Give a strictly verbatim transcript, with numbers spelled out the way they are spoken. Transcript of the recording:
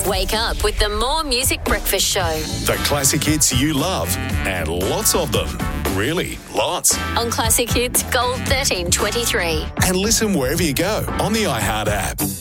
Wake up with the More Music Breakfast Show. The classic hits you love, and lots of them. Really, lots. On Classic Hits Gold thirteen twenty-three. And listen wherever you go on the iHeart app.